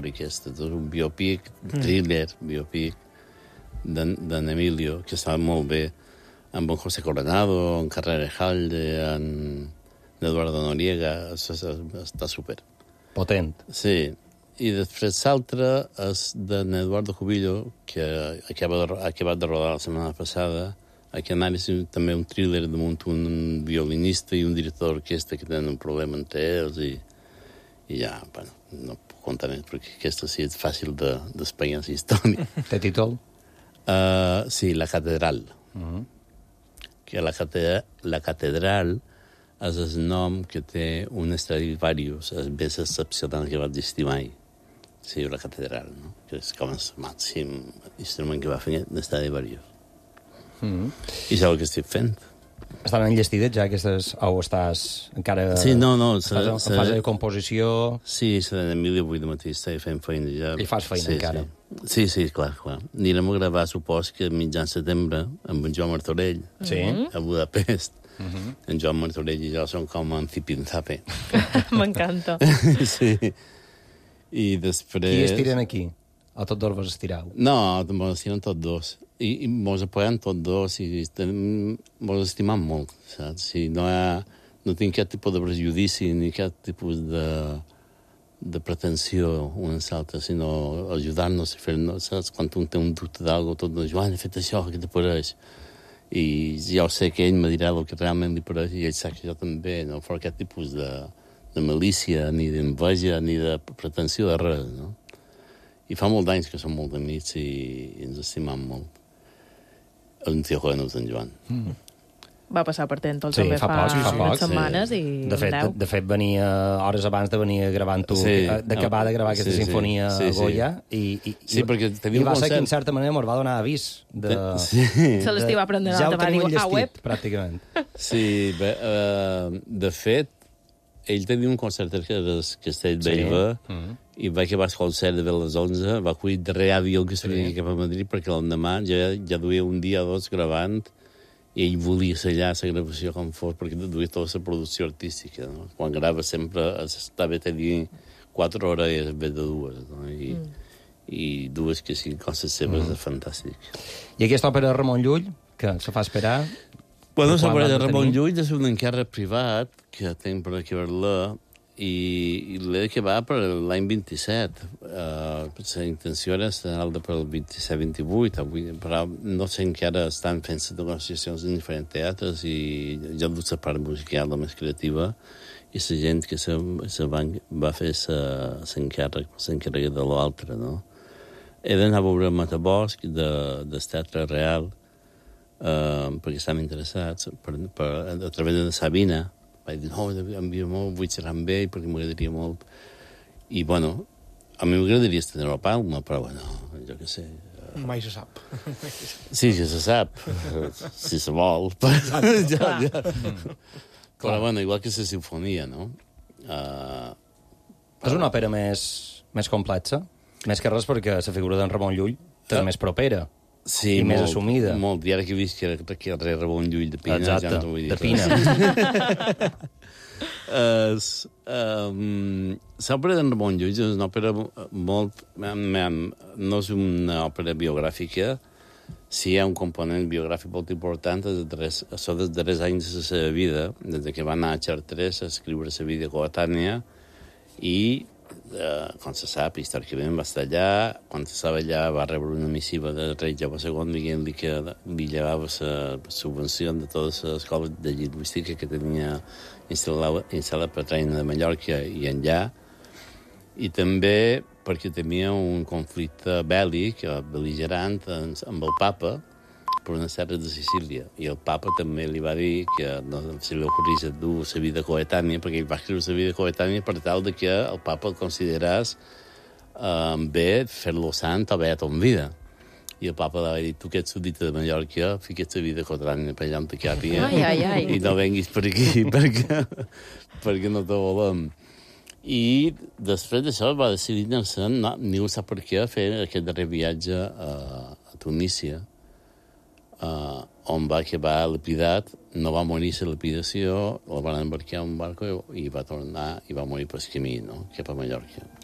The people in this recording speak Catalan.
pel·li aquesta. És un biopic, thriller, biopic, d'en Emilio, que estava molt bé, amb en José Coronado, en Carrera Halde, en Eduardo Noriega, està super. Potent. Sí, i després l'altre és d'en Eduardo Cubillo, que ha acabat de rodar la setmana passada, aquí anava també un thriller damunt un violinista i un director d'orquestra que tenen un problema entre ells i ja, bueno, no puc contar més perquè aquesta sí és fàcil d'espanyar la història. Té títol? Sí, La Catedral. Que la Catedral és el nom que té un Stradivarius, el més excepcional que va existir mai. Sí, La Catedral, no? Que és com el màxim instrument que va fer l'Stradivarius. I és el que estic fent. Estan enllestides ja aquestes... O estàs encara... Sí, no. Estàs en fase de composició... Sí, l'Emili avui de matí està fent feina ja. I fas feina encara. Sí, clar. Anirem a gravar, supos que mitjan setembre, amb en Joan Martorell, a Budapest. En Joan Martorell i jo som com en Zipinzape. M'encanta. Sí. I després... Qui estiren aquí? O tots dos vos estirau? No, mos estiren tots dos. I mos apoyem tots dos i mos estimam molt, saps? Si no tinc cap tipus de prejudici ni cap tipus de pretensió una a l'altra, sinó ajudar-nos a fer-nos, saps? Quan un té un dubte d'algú, tot nos Joan, he fet això, què te pareix? I jo sé que ell me dirà el que realment li pareix i ell sap que jo també, no fa aquest tipus de malícia, ni d'enveja, ni de pretensió de res, no? I fa molt d'anys que som molt amics i ens estimam molt. El tio joven és en Joan. Va passar per Tentol també fa unes setmanes i de fet, venia hores abans de venir gravant tu, d'acabar de gravar aquesta sinfonia a Goya, i va ser que, en certa manera, mos va donar avís. Se l'estiu va prendre ja ho va dir, enllestit, pràcticament. Sí, de fet, ell tenia un concert a Castellbell i va acabar el concert de les 11, va acollir el darrer avió que s'havia cap a Madrid perquè l'endemà ja duia un dia o dos gravant i ell volia sellar la gravació com fos perquè duia tota la producció artística. No? Quan grava sempre està bé tenir 4 hores en vez de 2. No? I 2 que siguin coses seves és fantàstic. I aquesta òpera de Ramon Llull, que se fa esperar... Bueno, l'òpera de Ramon Llull és un encàrrec privat que tinc per acabar-la i l'he d'acabar per l'any 27. La intenció era estar-la per el 27-28, però no sé, encara estan fent les negociacions en diferents teatres i jo duc la part musical, la més creativa, i la gent que va fer l'encàrrec de l'altre, no? He d'anar a veure Matabosc del Teatre Real, perquè estem interessats a través de Sabina. Vaig dir, no, vull xerrar amb ell perquè m'agradaria molt. I, bueno, a mi m'agradaria estar a Palma, però, bueno, jo què sé. Mai se sap. Sí, que se sap, si se vol. Però, bueno, igual que la sinfonia, no? És una òpera més complexa, més que res perquè la figura d'en Ramon Llull és més propera. Sí, i més assumida. Molt. I ara que he vist que el rei Ramon Llull de Pina... Exacte, ja no vull dir de Pina. L'òpera d'en Ramon Llull és una òpera molt... No és una òpera biogràfica, sí hi ha un component biogràfic molt important, són dels darrers anys de la seva vida, des que va anar a Chartres a escriure la vida coetània, i quan se sap, històricament va estar allà, quan estava allà va rebre una missiva del rei Jaume II dient-li que li llevava la subvenció de totes les escoles de lingüística que tenia instal·lat per Reina de Mallorca i enllà, i també perquè tenia un conflicte bèl·lic, bel·ligerant, amb el papa, per unes terres de Sicília. I el papa també li va dir que no se li ocorrís dur la vida coetània, perquè ell va escriure la vida coetània per tal de que el papa el considerés bé fer-lo sant o bé a ton vida. I el papa li va dir, tu que ets súdita de Mallorca, fica't la vida coetània per allà on te càpia i no venguis per aquí perquè no te volem. I després d'això va decidir anar-se'n, ni ho sap per què, fer aquest darrer viatge a Tunísia, on va acabar lapidat, no va morir la lapidació, la van embarcar en un barco i va tornar i va morir pel camí, no?, cap a Mallorca.